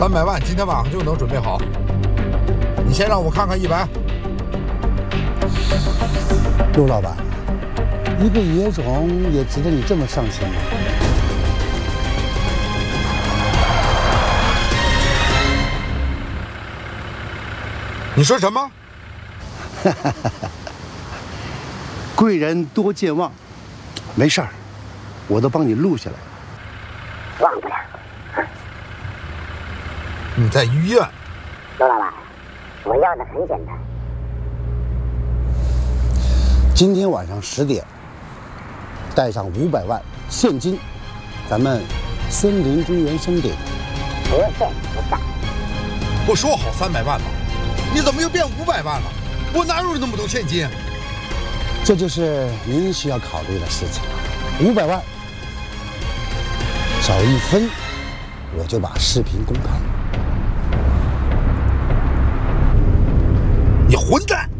300万今天晚上就能准备好。你先让我看看100。 陆老板，一个野种也值得你这么上心吗？ 你说什么？ 贵人多健忘，没事儿，我都帮你录下来了。 忘不了。 你在医院。 陆老板，我要的很简单。 今天晚上10点，带上500万现金，咱们森林公园升顶。 不见不散。 不说好300万吗？你怎么又变500万了？我哪有那么多现金？ 这就是您需要考虑的事情了。500万，少1分，我就把视频公开。 你混蛋！